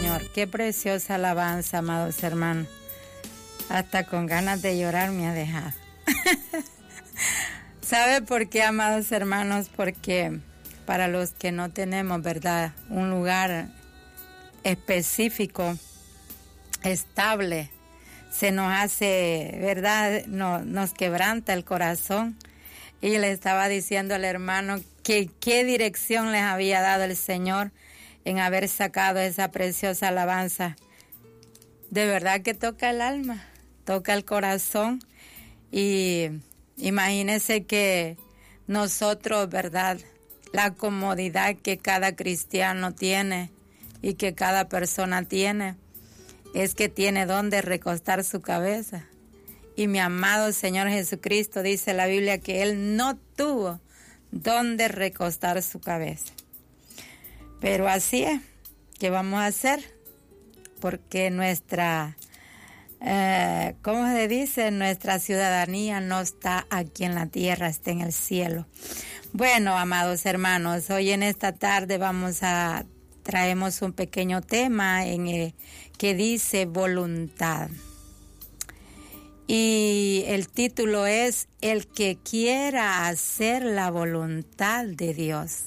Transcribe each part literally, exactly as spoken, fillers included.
Señor. Qué preciosa alabanza, amados hermanos. Hasta con ganas de llorar me ha dejado. ¿Sabe por qué, amados hermanos? Porque para los que no tenemos, ¿verdad?, un lugar específico, estable, se nos hace, ¿verdad?, no, nos quebranta el corazón. Y le estaba diciendo al hermano que qué dirección les había dado el Señor en haber sacado esa preciosa alabanza. De verdad que toca el alma, toca el corazón. Y imagínense que nosotros, ¿verdad?, la comodidad que cada cristiano tiene y que cada persona tiene, es que tiene donde recostar su cabeza. Y mi amado Señor Jesucristo dice en la Biblia que Él no tuvo donde recostar su cabeza. Pero así es, ¿qué vamos a hacer? Porque nuestra, eh, ¿cómo se dice? Nuestra ciudadanía no está aquí en la tierra, está en el cielo. Bueno, amados hermanos, hoy en esta tarde vamos a, traemos un pequeño tema en el, que dice voluntad. Y el título es El que quiera hacer la voluntad de Dios.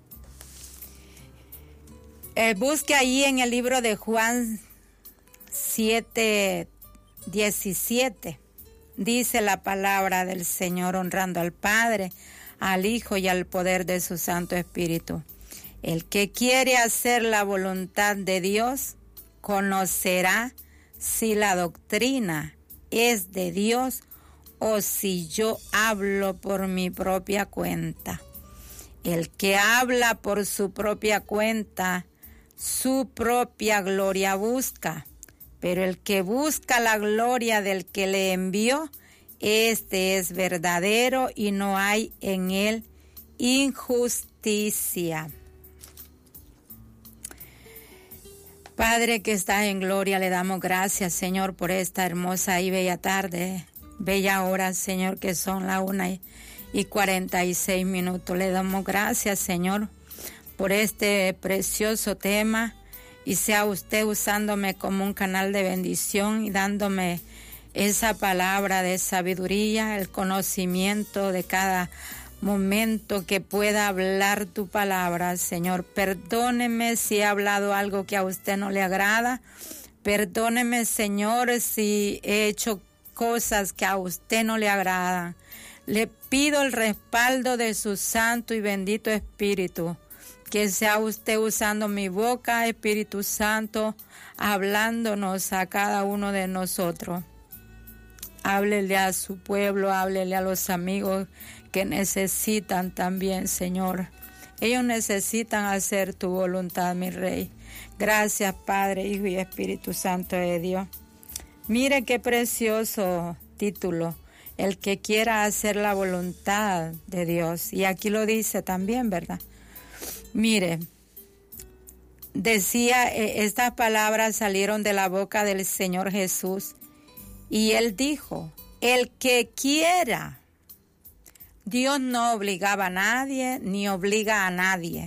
Eh, busque ahí en el libro de Juan siete, diecisiete. Dice la palabra del Señor honrando al Padre, al Hijo y al poder de su Santo Espíritu. El que quiere hacer la voluntad de Dios conocerá si la doctrina es de Dios o si yo hablo por mi propia cuenta. El que habla por su propia cuenta, su propia gloria busca, pero el que busca la gloria del que le envió, este es verdadero y no hay en él injusticia. Padre que estás en gloria, le damos gracias, Señor, por esta hermosa y bella tarde, bella hora, Señor, que son las una y cuarenta y seis minutos. Le damos gracias, Señor, por este precioso tema, y sea usted usándome como un canal de bendición y dándome esa palabra de sabiduría, el conocimiento de cada momento que pueda hablar tu palabra, Señor. Perdóneme si he hablado algo que a usted no le agrada. Perdóneme, Señor, si he hecho cosas que a usted no le agradan. Le pido el respaldo de su santo y bendito Espíritu. Que sea usted usando mi boca, Espíritu Santo, hablándonos a cada uno de nosotros. Háblele a su pueblo, háblele a los amigos que necesitan también, Señor. Ellos necesitan hacer tu voluntad, mi Rey. Gracias, Padre, Hijo y Espíritu Santo de Dios. Mire qué precioso título, el que quiera hacer la voluntad de Dios. Y aquí lo dice también, ¿verdad? Mire, decía, eh, estas palabras salieron de la boca del Señor Jesús. Y Él dijo, el que quiera. Dios no obligaba a nadie, ni obliga a nadie.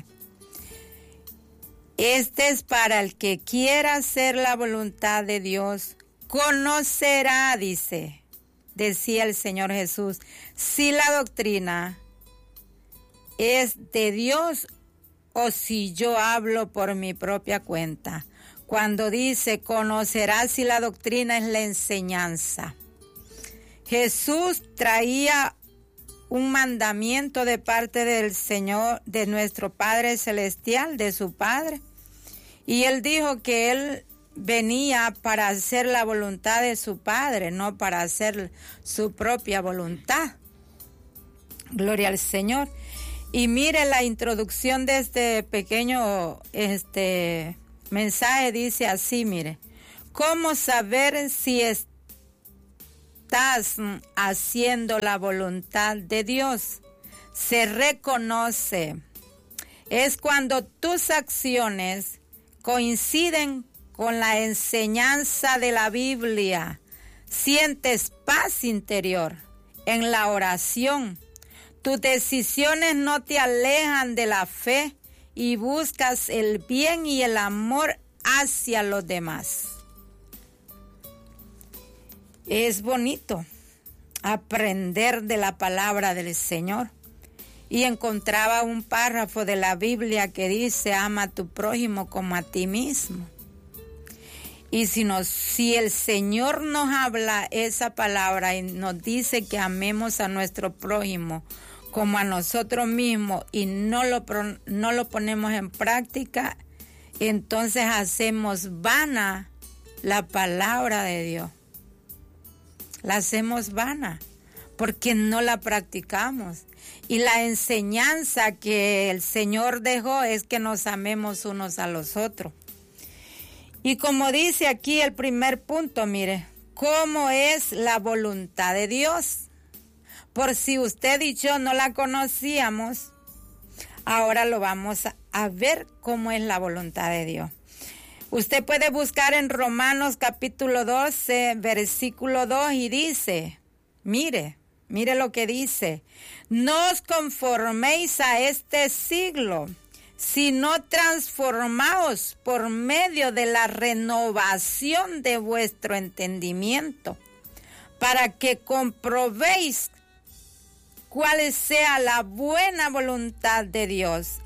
Este es para el que quiera hacer la voluntad de Dios. Conocerá, dice, decía el Señor Jesús, si la doctrina es de Dios o si yo hablo por mi propia cuenta. Cuando dice, conocerá si la doctrina es la enseñanza. Jesús traía un mandamiento de parte del Señor, de nuestro Padre Celestial, de su Padre. Y Él dijo que Él venía para hacer la voluntad de su Padre, no para hacer su propia voluntad. Gloria al Señor. Y mire la introducción de este pequeño este, mensaje, dice así, mire. ¿Cómo saber si es estás haciendo la voluntad de Dios? Se reconoce. Es cuando tus acciones coinciden con la enseñanza de la Biblia. Sientes paz interior en la oración. Tus decisiones no te alejan de la fe y buscas el bien y el amor hacia los demás. Es bonito aprender de la palabra del Señor. Y encontraba un párrafo de la Biblia que dice, ama a tu prójimo como a ti mismo. Y si, nos, si el Señor nos habla esa palabra y nos dice que amemos a nuestro prójimo como a nosotros mismos y no lo, no lo ponemos en práctica, entonces hacemos vana la palabra de Dios. La hacemos vana porque no la practicamos. Y la enseñanza que el Señor dejó es que nos amemos unos a los otros. Y como dice aquí el primer punto, mire, ¿cómo es la voluntad de Dios? Por si usted y yo no la conocíamos, ahora lo vamos a, a ver cómo es la voluntad de Dios. Usted puede buscar en Romanos capítulo doce, versículo dos y dice, mire, mire lo que dice, no os conforméis a este siglo, sino transformaos por medio de la renovación de vuestro entendimiento, para que comprobéis cuál sea la buena voluntad de Dios,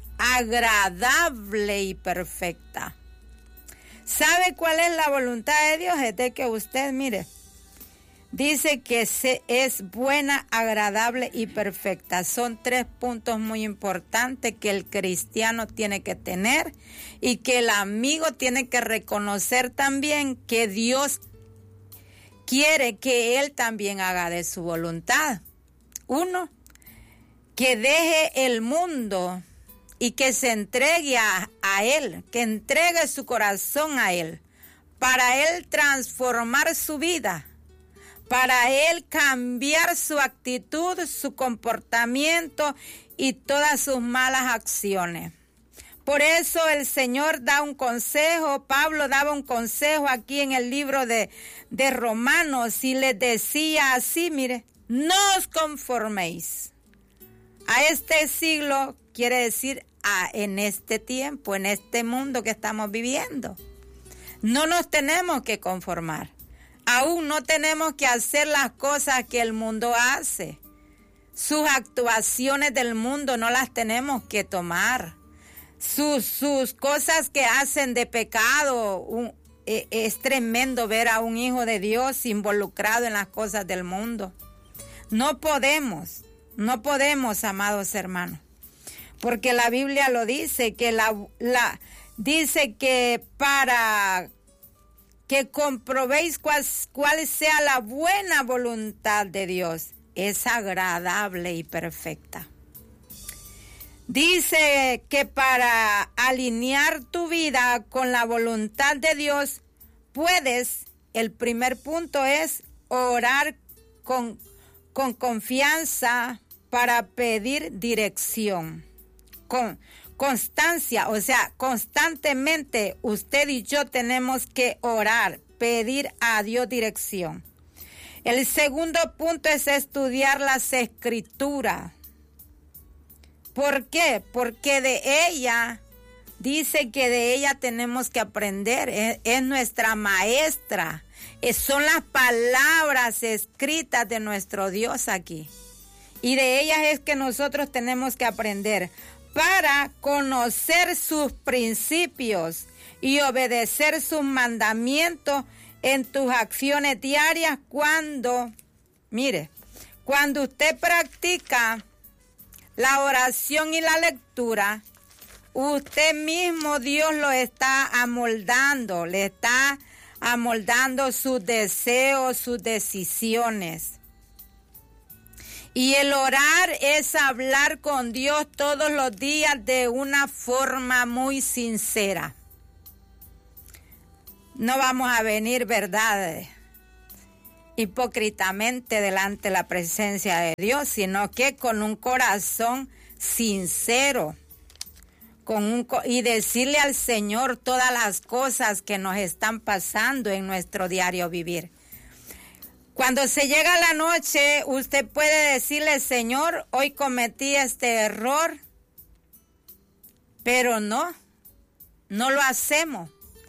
agradable y perfecta. ¿Sabe cuál es la voluntad de Dios? Es de que usted, mire, dice que se es buena, agradable y perfecta. Son tres puntos muy importantes que el cristiano tiene que tener y que el amigo tiene que reconocer también que Dios quiere que él también haga de su voluntad. Uno, que deje el mundo y que se entregue a, a él, que entregue su corazón a él, para él transformar su vida, para él cambiar su actitud, su comportamiento y todas sus malas acciones. Por eso el Señor da un consejo, Pablo daba un consejo aquí en el libro de, de Romanos y les decía así, mire, no os conforméis a este siglo, quiere decir a, en este tiempo, en este mundo que estamos viviendo. No nos tenemos que conformar. Aún no tenemos que hacer las cosas que el mundo hace. Sus actuaciones del mundo no las tenemos que tomar. Sus, sus cosas que hacen de pecado, un, eh, es tremendo ver a un hijo de Dios involucrado en las cosas del mundo. No podemos, no podemos, amados hermanos, porque la Biblia lo dice, que la, la dice que para que comprobéis cuál, cuál sea la buena voluntad de Dios, es agradable y perfecta. Dice que para alinear tu vida con la voluntad de Dios, puedes, el primer punto es orar con, con confianza para pedir dirección. Con constancia, o sea, constantemente usted y yo tenemos que orar, pedir a Dios dirección. El segundo punto es estudiar las Escrituras. ¿Por qué? Porque de ella, dice que de ella tenemos que aprender, es, es nuestra maestra, es, son las palabras escritas de nuestro Dios aquí. Y de ellas es que nosotros tenemos que aprender para conocer sus principios y obedecer sus mandamientos en tus acciones diarias cuando, mire, cuando usted practica la oración y la lectura, usted mismo Dios lo está amoldando, le está amoldando sus deseos, sus decisiones. Y el orar es hablar con Dios todos los días de una forma muy sincera. No vamos a venir, ¿verdad?, hipócritamente delante de la presencia de Dios, sino que con un corazón sincero, con un co- y decirle al Señor todas las cosas que nos están pasando en nuestro diario vivir. Cuando se llega la noche, usted puede decirle, Señor, hoy cometí este error, pero no, no lo hacemos.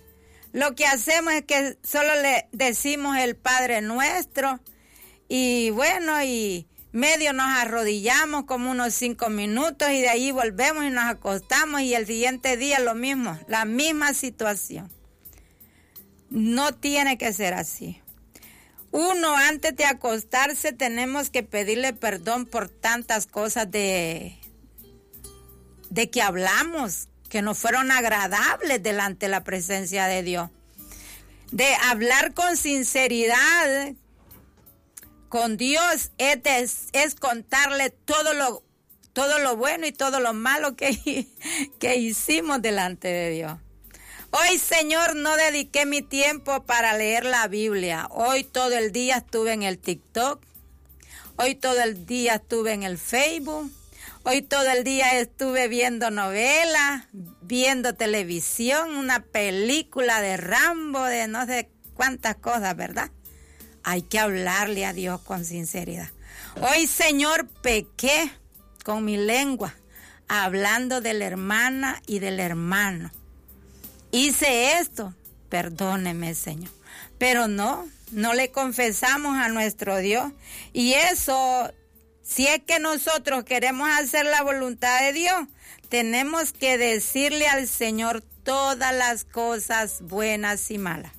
lo que hacemos es que solo le decimos el Padre Nuestro y bueno, y medio nos arrodillamos como unos cinco minutos y de ahí volvemos y nos acostamos y el siguiente día lo mismo, la misma situación. No tiene que ser así. Uno, antes de acostarse, tenemos que pedirle perdón por tantas cosas de, de que hablamos, que no fueron agradables delante de la presencia de Dios. De hablar con sinceridad con Dios es, de, es contarle todo lo, todo lo bueno y todo lo malo que, que hicimos delante de Dios. Hoy, Señor, no dediqué mi tiempo para leer la Biblia. Hoy todo el día estuve en el TikTok. Hoy todo el día estuve en el Facebook. Hoy todo el día estuve viendo novelas, viendo televisión, una película de Rambo, de no sé cuántas cosas, ¿verdad? Hay que hablarle a Dios con sinceridad. Hoy, Señor, pequé con mi lengua, hablando de la hermana y del hermano. Hice esto, perdóneme, Señor. Pero no, no le confesamos a nuestro Dios. Y eso, si es que nosotros queremos hacer la voluntad de Dios, tenemos que decirle al Señor todas las cosas buenas y malas.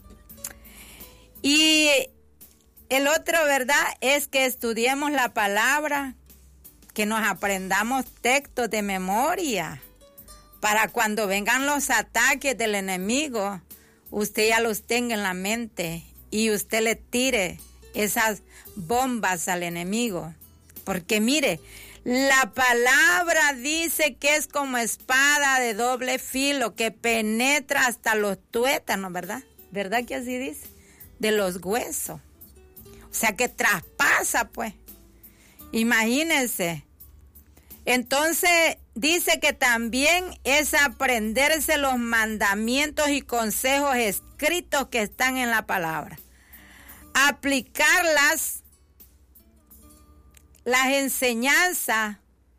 Y el otro, ¿verdad?, es que estudiemos la palabra, que nos aprendamos textos de memoria, para cuando vengan los ataques del enemigo, usted ya los tenga en la mente y usted le tire esas bombas al enemigo. Porque mire, la palabra dice que es como espada de doble filo, que penetra hasta los tuétanos, ¿verdad? ¿Verdad que así dice? De los huesos. O sea que traspasa, pues. Imagínense. Entonces dice que también es aprenderse los mandamientos y consejos escritos que están en la palabra. Aplicarlas, las enseñanzas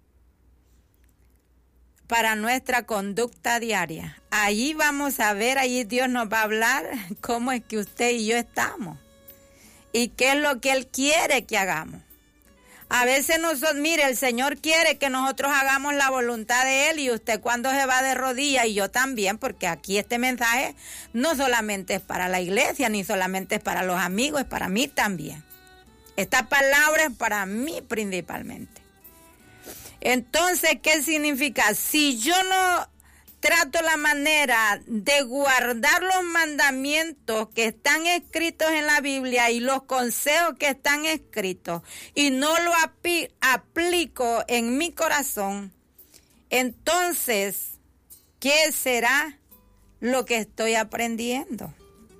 para nuestra conducta diaria. Allí vamos a ver, allí Dios nos va a hablar cómo es que usted y yo estamos y qué es lo que Él quiere que hagamos. A veces nosotros, mire, el Señor quiere que nosotros hagamos la voluntad de Él y usted cuando se va de rodillas y yo también, porque aquí este mensaje no solamente es para la iglesia, ni solamente es para los amigos, es para mí también. Esta palabra es para mí principalmente. Entonces, ¿qué significa? Si yo no trato la manera de guardar los mandamientos que están escritos en la Biblia y los consejos que están escritos y no lo api- aplico en mi corazón, entonces, ¿qué será lo que estoy aprendiendo?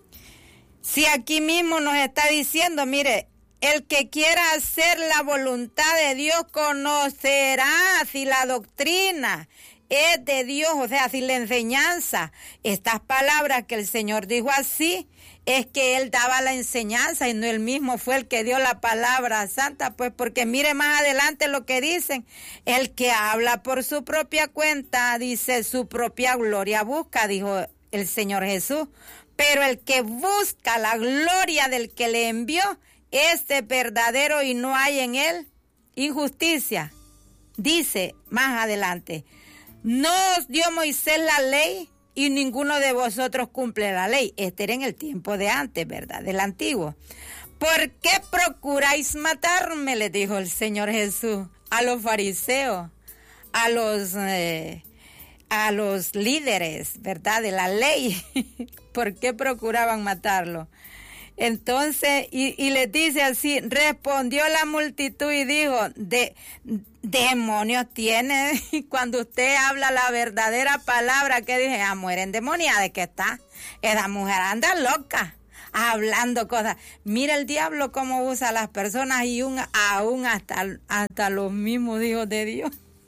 Si aquí mismo nos está diciendo, mire, el que quiera hacer la voluntad de Dios conocerá si la doctrina es de Dios, o sea, si la enseñanza, estas palabras que el Señor dijo así, es que Él daba la enseñanza y no Él mismo fue el que dio la palabra santa, pues porque mire más adelante lo que dicen, el que habla por su propia cuenta, dice su propia gloria busca, dijo el Señor Jesús, pero el que busca la gloria del que le envió, este es verdadero y no hay en Él injusticia. Dice más adelante, no os dio Moisés la ley y ninguno de vosotros cumple la ley. Este era en el tiempo de antes, ¿verdad? Del antiguo. ¿Por qué procuráis matarme? Le dijo el Señor Jesús a los fariseos, a los, eh, a los líderes, ¿verdad? De la ley. ¿Por qué procuraban matarlo? Entonces, y, y les dice así, respondió la multitud y dijo, de, demonios tiene, cuando usted habla la verdadera palabra, que dije, ah, muere endemoniada, ¿de qué está? Esa mujer anda loca, hablando cosas. Mira el diablo cómo usa a las personas y un, aún hasta, hasta los mismos hijos de Dios.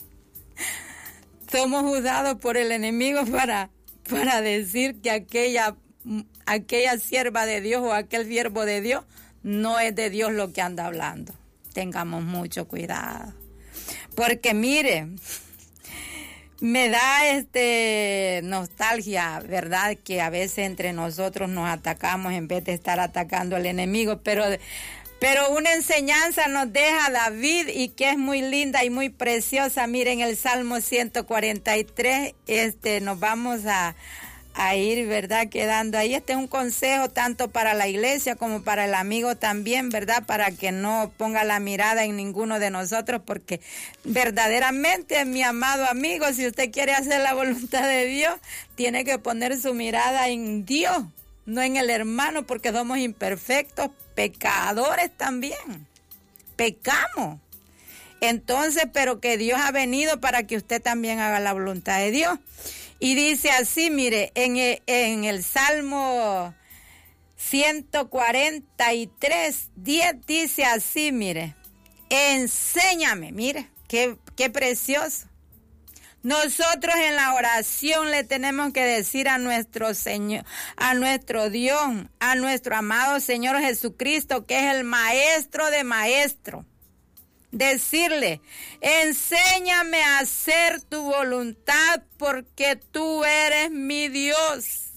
Somos usados por el enemigo para, para decir que aquella aquella sierva de Dios o aquel siervo de Dios no es de Dios lo que anda hablando. Tengamos mucho cuidado. Porque mire, Me da este nostalgia, ¿verdad? Que a veces entre nosotros nos atacamos en vez de estar atacando al enemigo, pero, pero una enseñanza nos deja David y que es muy linda y muy preciosa. Miren el Salmo ciento cuarenta y tres, este, nos vamos a... a ir, ¿verdad? Quedando ahí. Este es un consejo tanto para la iglesia como para el amigo también, ¿verdad? Para que no ponga la mirada en ninguno de nosotros, porque verdaderamente, mi amado amigo, si usted quiere hacer la voluntad de Dios, tiene que poner su mirada en Dios, no en el hermano, porque somos imperfectos, pecadores también. Pecamos. Entonces, pero que Dios ha venido para que usted también haga la voluntad de Dios. Y dice así, mire, en el, en el Salmo ciento cuarenta y tres, diez dice así, mire, enséñame, mire, qué, qué precioso. Nosotros en la oración le tenemos que decir a nuestro Señor, a nuestro Dios, a nuestro amado Señor Jesucristo, que es el maestro de maestros. Decirle, enséñame a hacer tu voluntad porque tú eres mi Dios.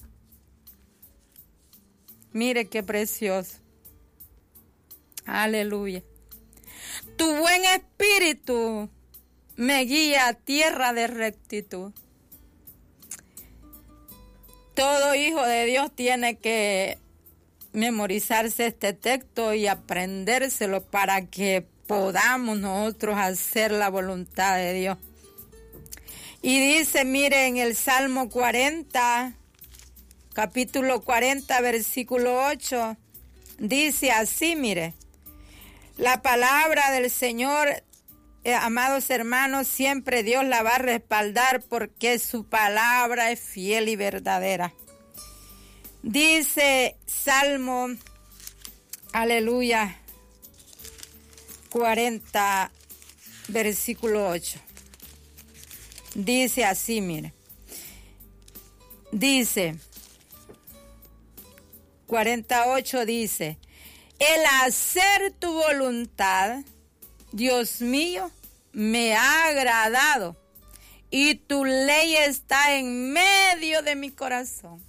Mire qué precioso. Aleluya. Tu buen espíritu me guía a tierra de rectitud. Todo hijo de Dios tiene que memorizarse este texto y aprendérselo para que podamos nosotros hacer la voluntad de Dios. Y dice, mire, en el Salmo cuarenta, capítulo cuarenta, versículo ocho, dice así, mire, la palabra del Señor, eh, amados hermanos, siempre Dios la va a respaldar porque su palabra es fiel y verdadera. Dice Salmo, aleluya, cuarenta, versículo ocho. Dice así, mire. Dice, cuarenta y ocho dice, el hacer tu voluntad, Dios mío, me ha agradado y tu ley está en medio de mi corazón.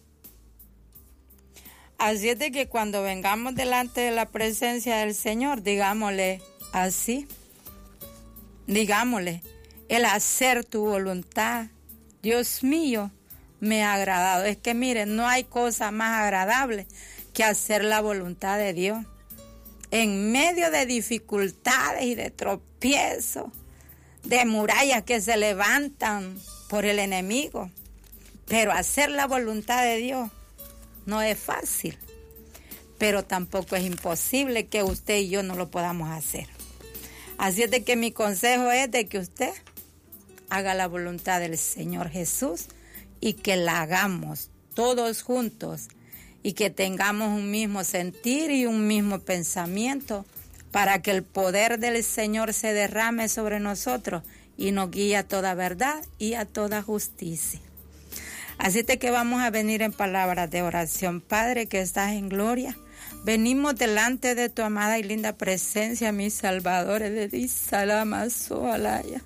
Así es de que cuando vengamos delante de la presencia del Señor, digámosle así, digámosle, el hacer tu voluntad, Dios mío, me ha agradado. Es que miren, no hay cosa más agradable que hacer la voluntad de Dios. En medio de dificultades y de tropiezos, de murallas que se levantan por el enemigo, pero hacer la voluntad de Dios no es fácil, pero tampoco es imposible que usted y yo no lo podamos hacer. Así es de que mi consejo es de que usted haga la voluntad del Señor Jesús y que la hagamos todos juntos y que tengamos un mismo sentir y un mismo pensamiento para que el poder del Señor se derrame sobre nosotros y nos guíe a toda verdad y a toda justicia. Así de que vamos a venir en palabras de oración. Padre que estás en gloria, venimos delante de tu amada y linda presencia, mi Salvador, de Disalama Soalaya.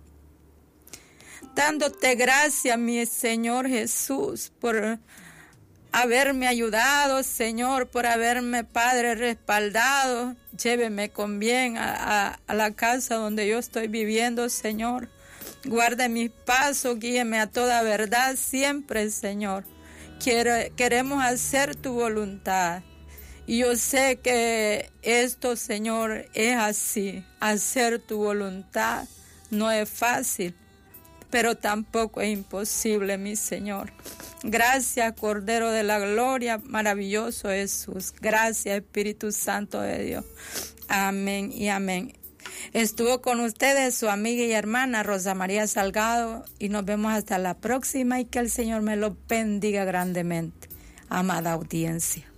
Dándote gracias, mi Señor Jesús, por haberme ayudado, Señor, por haberme, Padre, respaldado. Lléveme con bien a, a, a la casa donde yo estoy viviendo, Señor. Guarda mis pasos, guíeme a toda verdad siempre, Señor. Quiero, queremos hacer tu voluntad. Y yo sé que esto, Señor, es así. Hacer tu voluntad no es fácil, pero tampoco es imposible, mi Señor. Gracias, Cordero de la Gloria, maravilloso Jesús. Gracias, Espíritu Santo de Dios. Amén y amén. Estuvo con ustedes su amiga y hermana Rosa María Salgado y nos vemos hasta la próxima y que el Señor me lo bendiga grandemente. Amada audiencia.